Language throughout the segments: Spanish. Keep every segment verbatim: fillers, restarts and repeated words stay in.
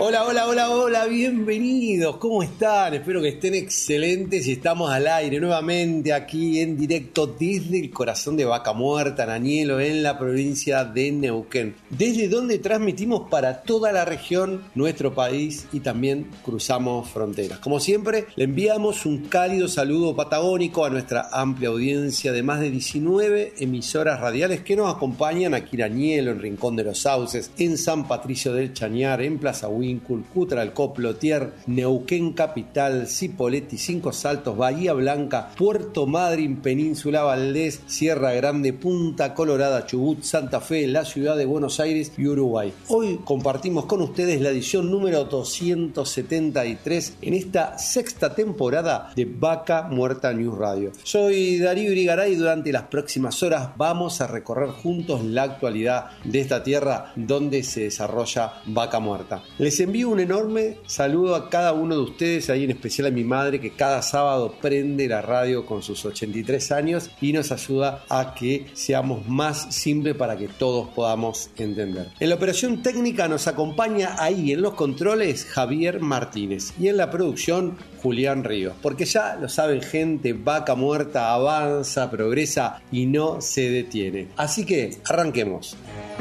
Hola, hola, hola, hola, bienvenidos, ¿cómo están? Espero que estén excelentes y estamos al aire nuevamente aquí en directo desde el corazón de Vaca Muerta, en Añelo, en la provincia de Neuquén, desde donde transmitimos para toda la región, nuestro país y también cruzamos fronteras. Como siempre, le enviamos un cálido saludo patagónico a nuestra amplia audiencia de más de diecinueve emisoras radiales que nos acompañan aquí en Añelo, en Rincón de los Sauces, en San Patricio del Chañar, en Plaza Wincul, Cutral-Cop, Plotier, Neuquén Capital, Cipolletti, Cinco Saltos, Bahía Blanca, Puerto Madryn, Península Valdés, Sierra Grande, Punta Colorada, Chubut, Santa Fe, la ciudad de Buenos Aires y Uruguay. Hoy compartimos con ustedes la edición número doscientos setenta y tres en esta sexta temporada de Vaca Muerta News Radio. Soy Darío Irigaray y durante las próximas horas vamos a recorrer juntos la actualidad de esta tierra donde se desarrolla Vaca Muerta. Les envío un enorme saludo a cada uno de ustedes, ahí en especial a mi madre que cada sábado prende la radio con sus ochenta y tres años y nos ayuda a que seamos más simples para que todos podamos entender. En la operación técnica nos acompaña ahí en los controles Javier Martínez y en la producción Julián Ríos, porque ya lo saben gente, Vaca Muerta avanza, progresa y no se detiene. Así que arranquemos.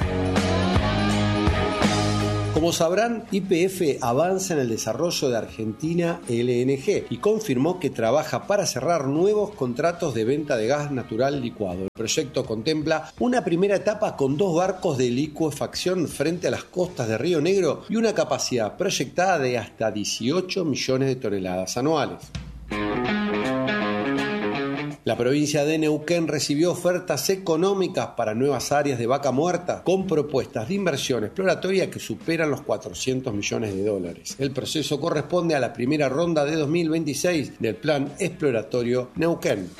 Como sabrán, Y P F avanza en el desarrollo de Argentina L N G y confirmó que trabaja para cerrar nuevos contratos de venta de gas natural licuado. El proyecto contempla una primera etapa con dos barcos de licuefacción frente a las costas de Río Negro y una capacidad proyectada de hasta dieciocho millones de toneladas anuales. La provincia de Neuquén recibió ofertas económicas para nuevas áreas de Vaca Muerta con propuestas de inversión exploratoria que superan los cuatrocientos millones de dólares. El proceso corresponde a la primera ronda de dos mil veintiséis del Plan Exploratorio Neuquén.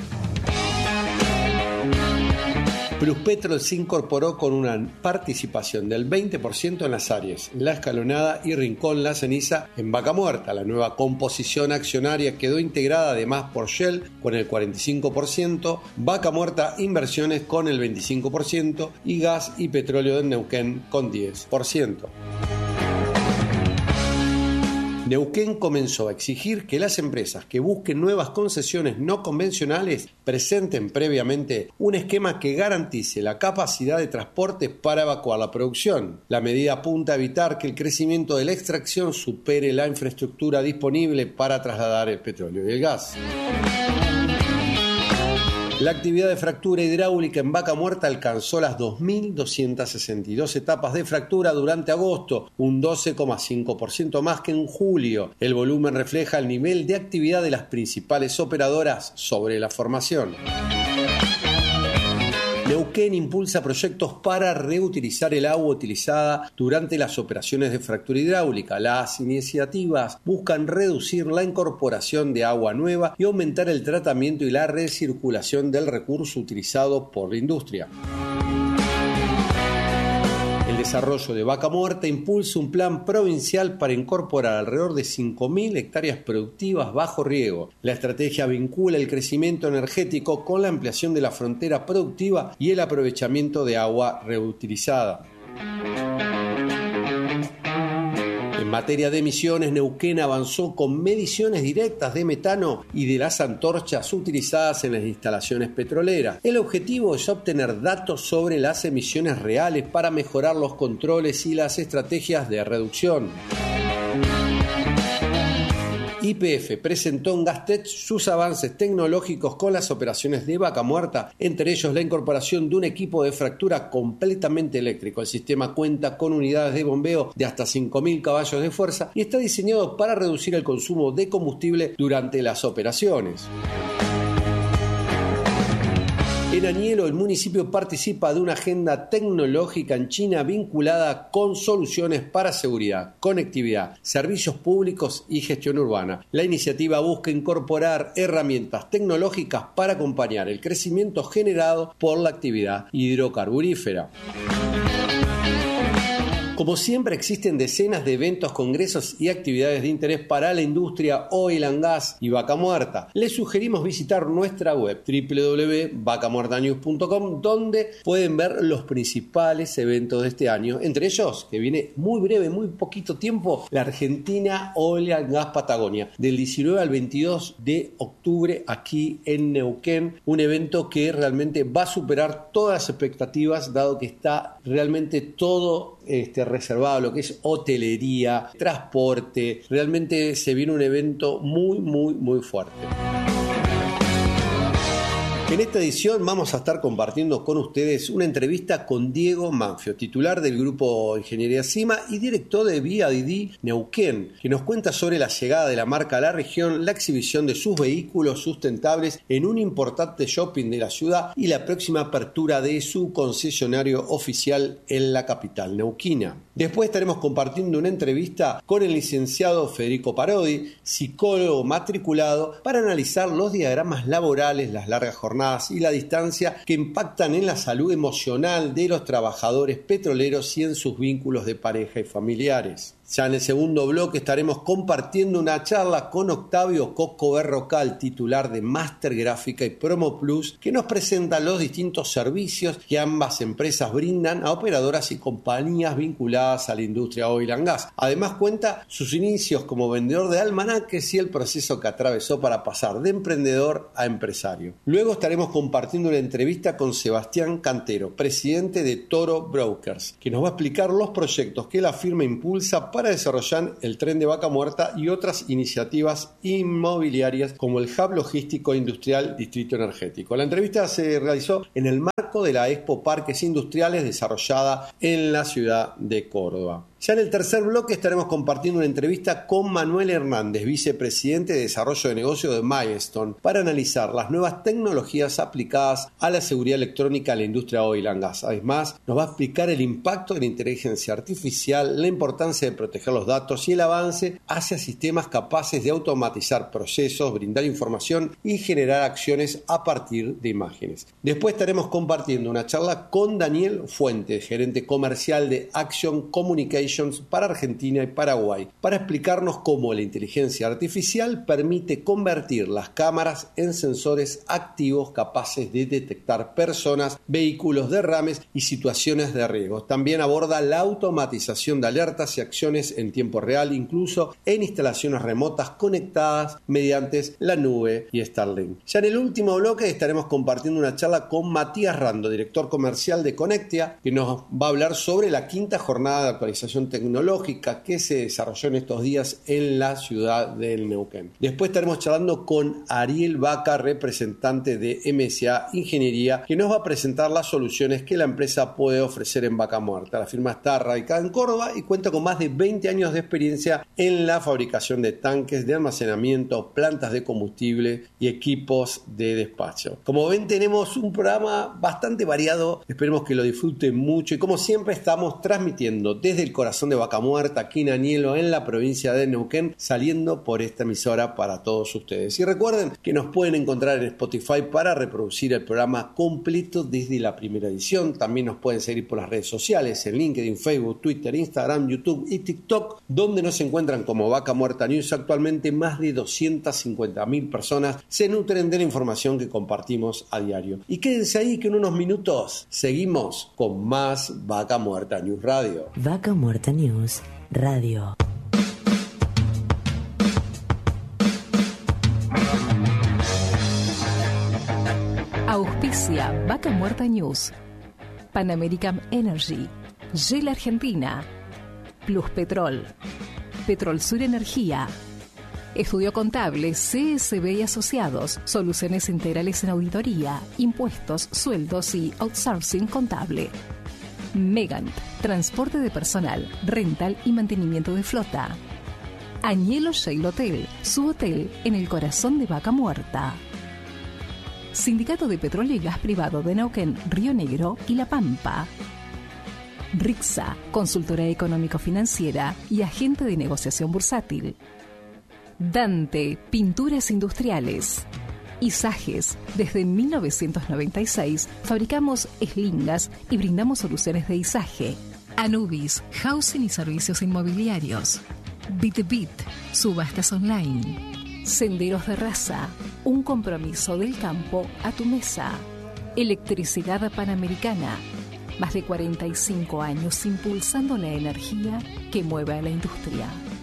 Pluspetrol se incorporó con una participación del veinte por ciento en las áreas La Escalonada y Rincón La Ceniza en Vaca Muerta. La nueva composición accionaria quedó integrada además por Shell con el cuarenta y cinco por ciento, Vaca Muerta Inversiones con el veinticinco por ciento y Gas y Petróleo de Neuquén con diez por ciento. Neuquén comenzó a exigir que las empresas que busquen nuevas concesiones no convencionales presenten previamente un esquema que garantice la capacidad de transporte para evacuar la producción. La medida apunta a evitar que el crecimiento de la extracción supere la infraestructura disponible para trasladar el petróleo y el gas. La actividad de fractura hidráulica en Vaca Muerta alcanzó las dos mil doscientas sesenta y dos etapas de fractura durante agosto, un doce coma cinco por ciento más que en julio. El volumen refleja el nivel de actividad de las principales operadoras sobre la formación. Neuquén impulsa proyectos para reutilizar el agua utilizada durante las operaciones de fractura hidráulica. Las iniciativas buscan reducir la incorporación de agua nueva y aumentar el tratamiento y la recirculación del recurso utilizado por la industria. El desarrollo de Vaca Muerta impulsa un plan provincial para incorporar alrededor de cinco mil hectáreas productivas bajo riego. La estrategia vincula el crecimiento energético con la ampliación de la frontera productiva y el aprovechamiento de agua reutilizada. En materia de emisiones, Neuquén avanzó con mediciones directas de metano y de las antorchas utilizadas en las instalaciones petroleras. El objetivo es obtener datos sobre las emisiones reales para mejorar los controles y las estrategias de reducción. Y P F presentó en Gastech sus avances tecnológicos con las operaciones de Vaca Muerta, entre ellos la incorporación de un equipo de fractura completamente eléctrico. El sistema cuenta con unidades de bombeo de hasta cinco mil caballos de fuerza y está diseñado para reducir el consumo de combustible durante las operaciones. En Añelo, el municipio participa de una agenda tecnológica en China vinculada con soluciones para seguridad, conectividad, servicios públicos y gestión urbana. La iniciativa busca incorporar herramientas tecnológicas para acompañar el crecimiento generado por la actividad hidrocarburífera. Como siempre, existen decenas de eventos, congresos y actividades de interés para la industria oil and gas y Vaca Muerta. Les sugerimos visitar nuestra web doble u doble u doble u punto vaca muerta news punto com, donde pueden ver los principales eventos de este año, entre ellos, que viene muy breve, muy poquito tiempo, la Argentina Oil and Gas Patagonia, del diecinueve al veintidós de octubre aquí en Neuquén, un evento que realmente va a superar todas las expectativas, dado que está realmente todo este, reservado, lo que es hotelería, transporte. Realmente se viene un evento muy, muy, muy fuerte. En esta edición vamos a estar compartiendo con ustedes una entrevista con Diego Manfio, titular del Grupo Ingeniería Cima y director de V I D Neuquén, que nos cuenta sobre la llegada de la marca a la región, la exhibición de sus vehículos sustentables en un importante shopping de la ciudad y la próxima apertura de su concesionario oficial en la capital neuquina. Después estaremos compartiendo una entrevista con el licenciado Federico Parodi, psicólogo matriculado, para analizar los diagramas laborales, las largas jornadas y la distancia que impactan en la salud emocional de los trabajadores petroleros y en sus vínculos de pareja y familiares. Ya en el segundo bloque estaremos compartiendo una charla con Octavio Coco Berrocal, titular de Máster Gráfica y Promo Plus, que nos presenta los distintos servicios que ambas empresas brindan a operadoras y compañías vinculadas a la industria oil and gas. Además cuenta sus inicios como vendedor de almanaques y el proceso que atravesó para pasar de emprendedor a empresario. Luego estaremos compartiendo una entrevista con Sebastián Cantero, presidente de Toro Brokers, que nos va a explicar los proyectos que la firma impulsa para para desarrollar el tren de Vaca Muerta y otras iniciativas inmobiliarias como el Hub Logístico Industrial Distrito Energético. La entrevista se realizó en el marco de la Expo Parques Industriales desarrollada en la ciudad de Córdoba. Ya en el tercer bloque estaremos compartiendo una entrevista con Manuel Hernández, vicepresidente de Desarrollo de Negocio de Milestone, para analizar las nuevas tecnologías aplicadas a la seguridad electrónica en la industria oil and gas. Además, nos va a explicar el impacto de la inteligencia artificial, la importancia de proteger los datos y el avance hacia sistemas capaces de automatizar procesos, brindar información y generar acciones a partir de imágenes. Después estaremos compartiendo una charla con Daniel Fuentes, gerente comercial de Action Communication para Argentina y Paraguay, para explicarnos cómo la inteligencia artificial permite convertir las cámaras en sensores activos capaces de detectar personas, vehículos, derrames y situaciones de riesgo. También aborda la automatización de alertas y acciones en tiempo real, incluso en instalaciones remotas conectadas mediante la nube y Starlink. Ya en el último bloque estaremos compartiendo una charla con Matías Rando, director comercial de Connectia, que nos va a hablar sobre la quinta jornada de actualización tecnológica que se desarrolló en estos días en la ciudad del Neuquén. Después estaremos charlando con Ariel Vaca, representante de M S A Ingeniería, que nos va a presentar las soluciones que la empresa puede ofrecer en Vaca Muerta. La firma está radicada en Córdoba y cuenta con más de veinte años de experiencia en la fabricación de tanques de almacenamiento, plantas de combustible y equipos de despacho. Como ven, tenemos un programa bastante variado, esperemos que lo disfruten mucho y como siempre estamos transmitiendo desde el corazón de Vaca Muerta, aquí en Añelo, en la provincia de Neuquén, saliendo por esta emisora para todos ustedes. Y recuerden que nos pueden encontrar en Spotify para reproducir el programa completo desde la primera edición. También nos pueden seguir por las redes sociales, en LinkedIn, Facebook, Twitter, Instagram, YouTube y TikTok, donde nos encuentran como Vaca Muerta News. Actualmente más de doscientas cincuenta mil personas se nutren de la información que compartimos a diario. Y quédense ahí que en unos minutos seguimos con más Vaca Muerta News Radio. Vaca Muerta News Radio. Auspicia Vaca Muerta News. Pan American Energy, Shell Argentina, Plus Petrol, Petrol Sur Energía, Estudio Contable C S B y Asociados, soluciones integrales en auditoría, impuestos, sueldos y outsourcing contable. Megant, transporte de personal, rental y mantenimiento de flota. Añelo Shale Hotel, su hotel en el corazón de Vaca Muerta. Sindicato de Petróleo y Gas Privado de Neuquén, Río Negro y La Pampa. Rixa, consultora económico-financiera y agente de negociación bursátil. Dante, pinturas industriales. Isajes, desde mil novecientos noventa y seis fabricamos eslingas y brindamos soluciones de izaje. Anubis, housing y servicios inmobiliarios. BitBit, subastas online. Senderos de Raza, un compromiso del campo a tu mesa. Electricidad Panamericana, más de cuarenta y cinco años impulsando la energía que mueve a la industria.